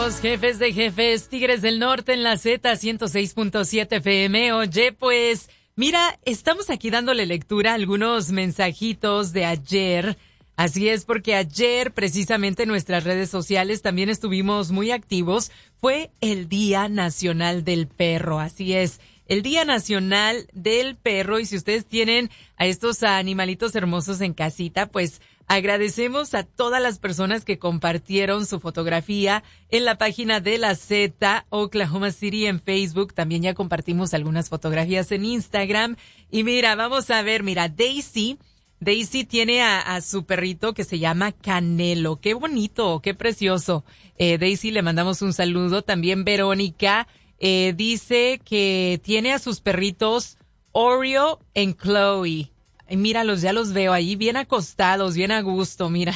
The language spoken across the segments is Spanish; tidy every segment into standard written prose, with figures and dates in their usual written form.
Los jefes de jefes, Tigres del Norte en la Z 106.7 FM. Oye, pues, mira, estamos aquí dándole lectura a algunos mensajitos de ayer. Así es, porque ayer precisamente en nuestras redes sociales también estuvimos muy activos. Fue el Día Nacional del Perro, así es. El Día Nacional del Perro, y si ustedes tienen a estos animalitos hermosos en casita, pues agradecemos a todas las personas que compartieron su fotografía en la página de la Z Oklahoma City en Facebook. También ya compartimos algunas fotografías en Instagram. Y mira, vamos a ver, mira, Daisy tiene a su perrito que se llama Canelo. Qué bonito, qué precioso. Daisy, le mandamos un saludo. También Verónica dice que tiene a sus perritos Oreo y Chloe. Míralos, ya los veo ahí bien acostados, bien a gusto, mira.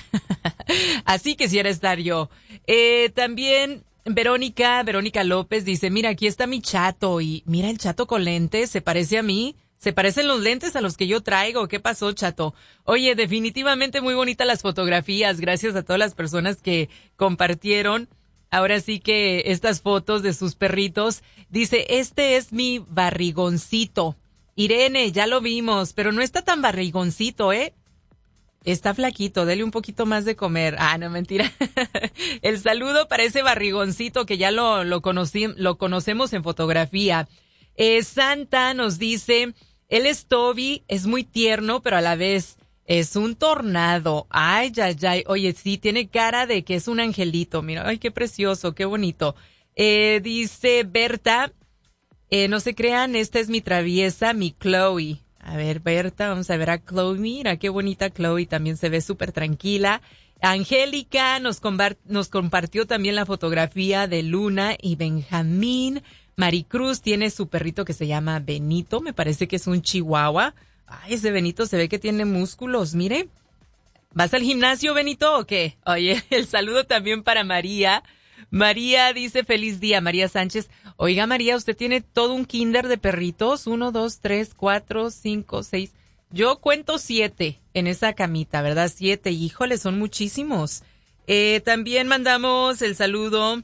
Así quisiera estar yo. También Verónica López dice, mira, aquí está mi chato y mira el chato con lentes, se parece a mí. ¿Se parecen los lentes a los que yo traigo? ¿Qué pasó, chato? Oye, definitivamente muy bonitas las fotografías. Gracias a todas las personas que compartieron. Ahora sí que estas fotos de sus perritos. Dice, este es mi barrigoncito. Irene, ya lo vimos, pero no está tan barrigoncito, ¿eh? Está flaquito, dele un poquito más de comer. Ah, no, mentira. El saludo para ese barrigoncito que ya lo conocemos en fotografía. Santa nos dice, él es Toby, es muy tierno, pero a la vez es un tornado. Ay, oye, sí, tiene cara de que es un angelito. Mira, ay, qué precioso, qué bonito. Dice Berta, no se crean, esta es mi traviesa, mi Chloe. A ver, Berta, vamos a ver a Chloe. Mira, qué bonita Chloe, también se ve súper tranquila. Angélica nos compartió también la fotografía de Luna y Benjamín. Maricruz tiene su perrito que se llama Benito, me parece que es un chihuahua. Ay, ese Benito se ve que tiene músculos, mire. ¿Vas al gimnasio, Benito, o qué? Oye, el saludo también para María. María dice, feliz día, María Sánchez. Oiga, María, usted tiene todo un kinder de perritos. 1, 2, 3, 4, 5, 6. Yo cuento 7 en esa camita, ¿verdad? 7, híjole, son muchísimos. También mandamos el saludo.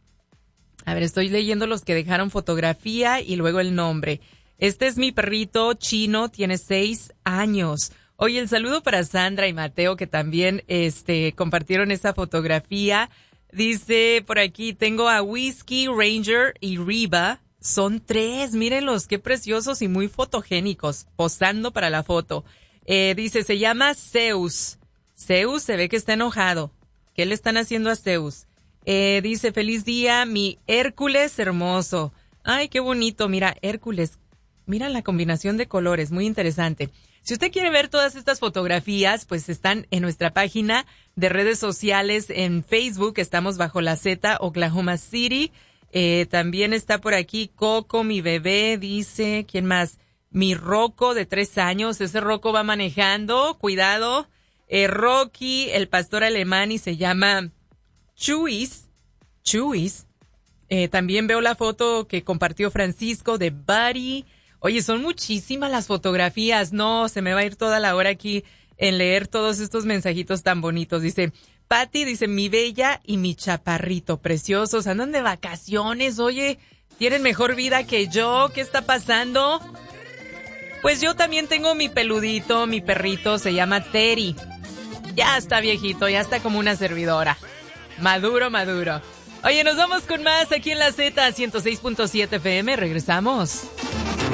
A ver, estoy leyendo los que dejaron fotografía y luego el nombre. Este es mi perrito Chino, tiene 6 años. Oye, el saludo para Sandra y Mateo que también compartieron esa fotografía. Dice por aquí, tengo a Whiskey, Ranger y Reba. Son 3, mírenlos, qué preciosos y muy fotogénicos, posando para la foto. Dice, se llama Zeus. Zeus se ve que está enojado. ¿Qué le están haciendo a Zeus? Dice, feliz día, mi Hércules hermoso. Ay, qué bonito, mira, Hércules. Mira la combinación de colores, muy interesante. Si usted quiere ver todas estas fotografías, pues están en nuestra página de redes sociales en Facebook. Estamos bajo la Z Oklahoma City. También está por aquí Coco, mi bebé, dice, ¿quién más? Mi Rocco de 3 años, ese Rocco va manejando, cuidado. Rocky, el pastor alemán y se llama Chuis. También veo la foto que compartió Francisco de Buddy. Oye, son muchísimas las fotografías. No, se me va a ir toda la hora aquí en leer todos estos mensajitos tan bonitos. Dice, Patty, dice, mi bella y mi chaparrito preciosos. Andan de vacaciones, oye, tienen mejor vida que yo. ¿Qué está pasando? Pues yo también tengo mi peludito, mi perrito, se llama Terry. Ya está viejito, ya está como una servidora. Maduro. Oye, nos vamos con más aquí en la Z 106.7 FM. Regresamos.